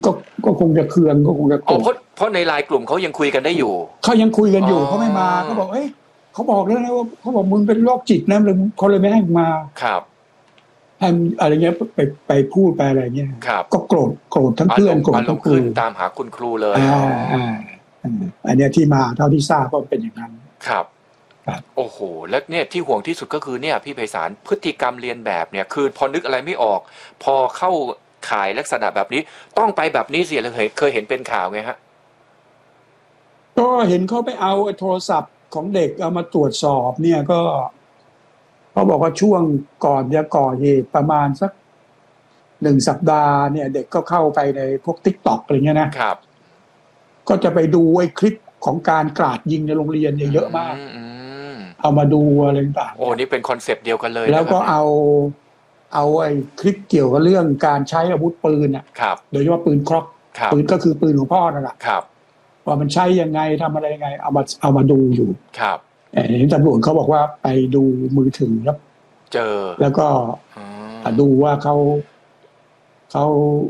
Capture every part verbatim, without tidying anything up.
ก็ก็คงจะเคืองก็คงจะโกรธเพราะเพราะในไลน์กลุ่มเขายังคุยกันได้อยู่เขายังคุยกันอยู่เขาไม่มาเขาบอกเอ้ยเขาบอกแล้วนะว่าเขาบอกมึงเป็นโรคจิตนะเลยเขาเลยไม่ให้มาครับให้อะไรเงี้ยไปไปพูดไปอะไรเงี้ยก็โกรธโกรธทั้งเพื่อนโกรธทั้งครูตามหาคุณครูเลยอ่าอ่าอันนี้ที่มาเท่าที่ทราบก็เป็นอย่างนั้นครับโอ้โหแล้วเนี่ยที่ห่วงที่สุดก็คือเนี่ยพี่ไพศาลพฤติกรรมเรียนแบบเนี่ยคือพอนึกอะไรไม่ออกพอเข้าข่ายลักษณะแบบนี้ต้องไปแบบนี้สิเราเคยเคยเห็นเป็นข่าวไงฮะก็เห็นเขาไปเอาโทรศัพท์ของเด็กเอามาตรวจสอบเนี่ยก็เขาบอกว่าช่วงก่อนจะก่อเหตุประมาณสักหนึ่งสัปดาห์เนี่ยเด็กก็เข้าไปในพวก ติ๊กต็อก อะไรเงี้ยนะครับก็จะไปดูไอ้คลิปของการกราดยิงในโรงเรียนเยอะมากเอามาดูอะไรต่างโอ้นี่เป็นคอนเซปต์เดียวกันเลยแล้วก็เอาเอาไอ้คลิปเกี่ยวกับเรื่องการใช้อาวุธปืนอ่ะโดยเฉพาะปืนครอกปืนก็คือปืนของพ่อนั่นแหละว่ามันใช้ยังไงทำอะไรยังไงเอามาเอามาดูอยู่ครับเห็นตำรวจเขาบอกว่าไปดูมือถือครับเจอแล้วก็ดูว่าเขาเขา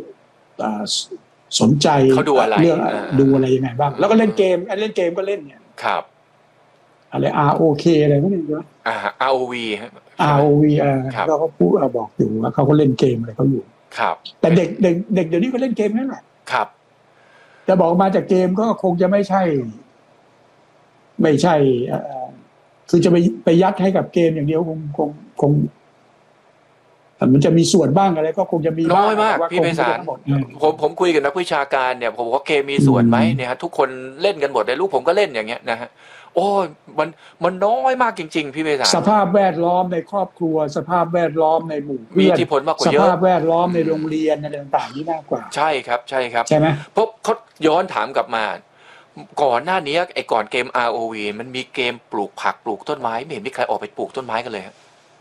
สนใจเขาดูอะไรเรื่องดูอะไรยังไงบ้างแล้วก็เล่นเกมเล่นเกมก็เล่นเนี่ยครับอะไร อาร์ โอ เค อะไรพวกนี้ใช่ไหมอ่า อาร์ โอ วี ฮะอาร์ โอ วี อ่าก็เขาพูดบอกอยู่ว่าเขาก็เล่นเกมอะไรเขาอยู่ครับแต่เด็กเด็กเด็กเดี๋ยวนี้ก็เล่นเกมนั่นแหละครับจะบอกมาจากเกมก็คงจะไม่ใช่ไม่ใช่คือจะไปไปยัดให้กับเกมอย่างเดียวคงคงคงมันจะมีส่วนบ้างอะไรก็คงจะมีน้อยมากพี่ไพศาลผมผมคุยกับนักวิชาการเนี่ยผมบอกว่าเกมมีส่วนไหมเนี่ยฮะทุกคนเล่นกันหมดเลยลูกผมก็เล่นอย่างเงี้ยนะฮะโอ้มันมันน้อยมากจริงๆพี่ไพศาลสภาพแวดล้อมในครอบครัวสภาพแวดล้อมในหมู่เพื่อนมีอิทธิพลมากกว่าเยอะสภาพแวดล้อมในโรงเรียนอะไรต่างๆนี่มากกว่าใช่ครับใช่ครับใช่ไหมเพราะเขาย้อนถามกลับมาก่อนหน้านี้ไอ้ก่อนเกม อาร์ โอ วี มันมีเกมปลูกผักปลูกต้นไม้ไม่เห็นมีใครออกไปปลูกต้นไม้กันเลยฮะ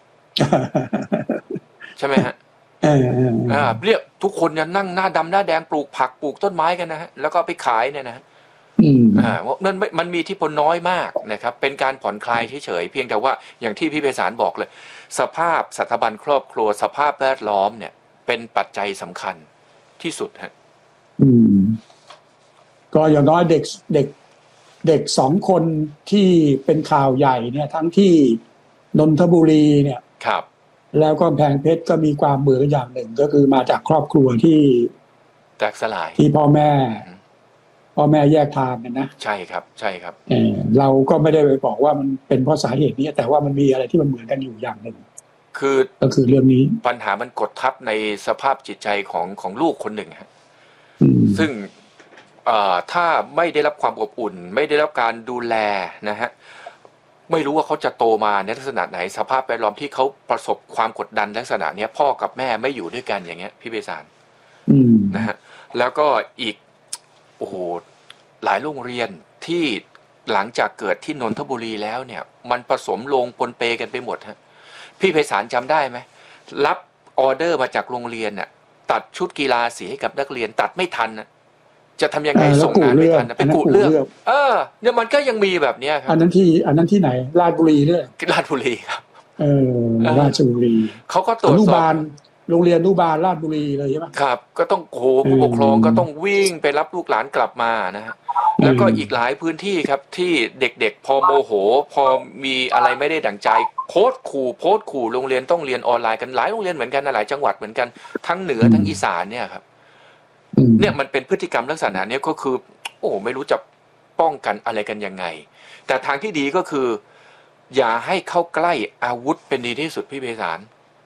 ใช่ไหมฮะเอออ่าเรียกทุกคนเนี่ยนั่งหน้าดำหน้าแดงปลูกผักปลูกต้นไม้กันนะฮะแล้วก็ไปขายเนี่ยนะอ่านั่นมันมีที่ผลน้อยมากนะครับเป็นการผ่อนคลายเฉยๆเพียงแต่ว่าอย่างที่พี่ไพศาลบอกเลยสภาพสถาบันครอบครัวสภาพแวดล้อมเนี่ยเป็นปัจจัยสำคัญที่สุดฮะอืมก็อย่างน้อยเด็กเด็กเด็กสองคนที่เป็นข่าวใหญ่เนี่ยทั้งที่นนทบุรีเนี่ยครับแล้วก็กำแพงเพชรก็มีความเหมือนอย่างหนึ่งก็คือมาจากครอบครัวที่แตกสลายที่พ่อแม่พ่อแม่แยกทางกันนะใช่ครับใช่ครับเออเราก็ไม่ได้ไปบอกว่ามันเป็นเพราะสาเหตุนี้แต่ว่ามันมีอะไรที่มันเหมือนกันอยู่อย่างหนึ่งคือก็คือเรื่องนี้ปัญหามันกดทับในสภาพจิตใจของของลูกคนหนึ่งฮะซึ่งถ้าไม่ได้รับความอบอุ่นไม่ได้รับการดูแลนะฮะไม่รู้ว่าเขาจะโตมาในลักษณะไหนสภาพแวดล้อมที่เขาประสบความกดดันลักษณะนี้พ่อกับแม่ไม่อยู่ด้วยกันอย่างเงี้ยพี่ไพศาลนะฮะแล้วก็อีกโอ้โหหลายโรงเรียนที่หลังจากเกิดที่นนทบุรีแล้วเนี่ยมันผสมลงปนเปกันไปหมดฮะพี่ไพศาลจำได้ไหมรับออเดอร์มาจากโรงเรียนน่ะตัดชุดกีฬาสีให้กับนักเรียนตัดไม่ทันนะจะทำยังไงส่งงานไม่ทันเป็นกูเรื่องเออเนี่ยมันก็ยังมีแบบนี้ครับอันนั้นที่อันนั้นที่ไหนราชบุรีด้วยราชบุรีครับเออราชบุรีเขาก็ตรวจสอบโรงเรียนอนุบาลราชบุรีเลยใช่ไหมครับก็ต้องโหผู้ปกครองก็ต้องวิ่งไปรับลูกหลานกลับมานะฮะแล้วก็อีกหลายพื้นที่ครับที่เด็กๆพอโมโหพอมีอะไรไม่ได้ดั่งใจโพสต์ขู่โพสต์ขู่โรงเรียนต้องเรียนออนไลน์กันหลายโรงเรียนเหมือนกันหลายจังหวัดเหมือนกันทั้งเหนือทั้งอีสานเนี่ยครับเนี่ยมันเป็นพฤติกรรมลักษณะนี้ก็คือโอ้ไม่รู้จะป้องกันอะไรกันยังไงแต่ทางที่ดีก็คืออย่าให้เข้าใกล้อาวุธเป็นดีที่สุดพี่ไพศาล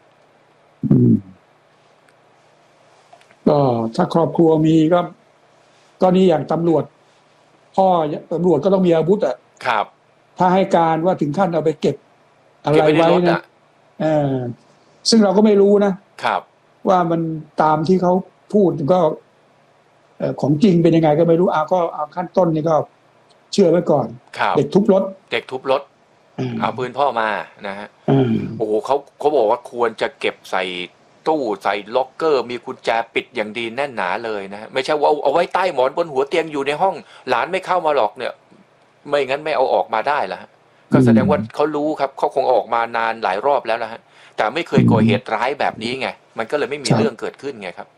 ก็ถ้าครอบครัวมีก็ก็นี่อย่างตำรวจพ่อตำรวจก็ต้องมีอาวุธอ่ะครับถ้าให้การว่าถึงขั้นเอาไปเก็บอะไรไว้นะเออซึ่งเราก็ไม่รู้นะครับว่ามันตามที่เขาพูดก็เอ่อของจริงเป็นยังไงก็ไม่รู้เอาก็เอาขั้นต้นนี่ก็เชื่อไว้ก่อนเด็กทุบรถเด็กทุบรถเอาปืนพ่อมานะฮะโอ้โหเขาเขาบอกว่าควรจะเก็บใส่ตู้ใส่ล็อกเกอร์มีกุญแจปิดอย่างดีแน่นหนาเลยนะฮะไม่ใช่ว่าเอาไว้ใต้หมอนบนหัวเตียงอยู่ในห้องหลานไม่เข้ามาหรอกเนี่ยไม่งั้นไม่เอาออกมาได้ละก็แสดงว่าเขารู้ครับเขาคงออกมานานหลายรอบแล้วนะฮะแต่ไม่เคยก่อเหตุร้ายแบบนี้ไงมันก็เลยไม่มีเรื่องเกิดขึ้นไงครับ